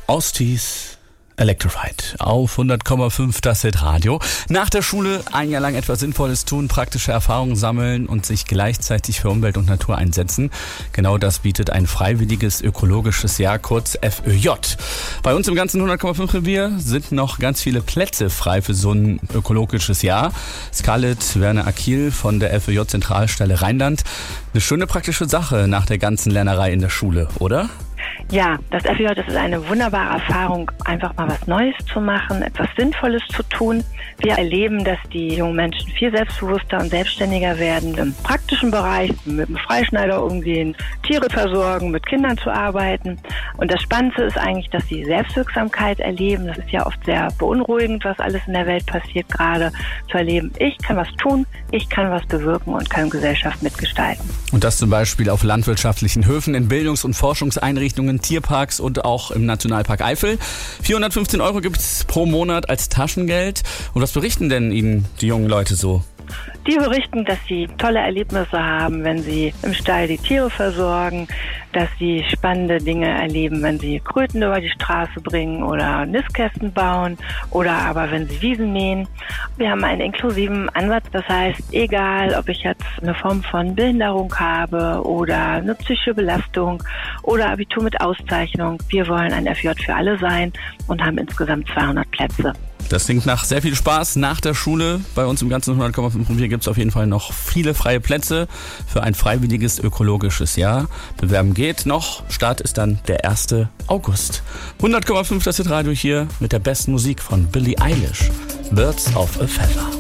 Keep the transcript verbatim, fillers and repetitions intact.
Ostis Electrified auf hundert Komma fünf das Hitradio. Nach der Schule ein Jahr lang etwas Sinnvolles tun, praktische Erfahrungen sammeln und sich gleichzeitig für Umwelt und Natur einsetzen. Genau das bietet ein freiwilliges ökologisches Jahr, kurz F Ö J. Bei uns im ganzen hundert Komma fünf Revier sind noch ganz viele Plätze frei für so ein ökologisches Jahr. Scarlett Werner-Akil von der F Ö J-Zentralstelle Rheinland. Eine schöne praktische Sache nach der ganzen Lernerei in der Schule, oder? Ja, das F Ö J, das ist eine wunderbare Erfahrung, einfach mal was Neues zu machen, etwas Sinnvolles zu tun. Wir erleben, dass die jungen Menschen viel selbstbewusster und selbstständiger werden im praktischen Bereich, mit dem Freischneider umgehen, Tiere versorgen, mit Kindern zu arbeiten. Und das Spannendste ist eigentlich, dass sie Selbstwirksamkeit erleben. Das ist ja oft sehr beunruhigend, was alles in der Welt passiert, gerade zu erleben. Ich kann was tun, ich kann was bewirken und kann Gesellschaft mitgestalten. Und das zum Beispiel auf landwirtschaftlichen Höfen, in Bildungs- und Forschungseinrichtungen, Tierparks und auch im Nationalpark Eifel. vierhundertfünfzehn Euro gibt es pro Monat als Taschengeld. Und was berichten denn Ihnen die jungen Leute so? Die berichten, dass sie tolle Erlebnisse haben, wenn sie im Stall die Tiere versorgen, dass sie spannende Dinge erleben, wenn sie Kröten über die Straße bringen oder Nistkästen bauen oder aber wenn sie Wiesen mähen. Wir haben einen inklusiven Ansatz, das heißt, egal ob ich jetzt eine Form von Behinderung habe oder eine psychische Belastung oder Abitur mit Auszeichnung, wir wollen ein F Ö J für alle sein und haben insgesamt zweihundert Plätze. Das klingt nach sehr viel Spaß nach der Schule. Bei uns im ganzen hundert Komma fünf Revier gibt es auf jeden Fall noch viele freie Plätze für ein freiwilliges ökologisches Jahr. Bewerben geht noch. Start ist dann der erste August. hundert Komma fünf das Hitradio hier mit der besten Musik von Billie Eilish. Birds of a Feather.